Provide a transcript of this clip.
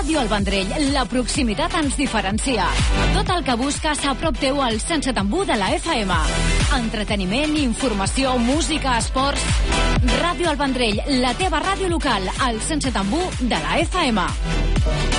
Ràdio El Vendrell, la proximitat ens diferencia. Tot el que busques a prop teu al 107.1 de la FM. Entreteniment, informació, música, esports... Ràdio El Vendrell, la teva ràdio local, al 107.1 de la FM.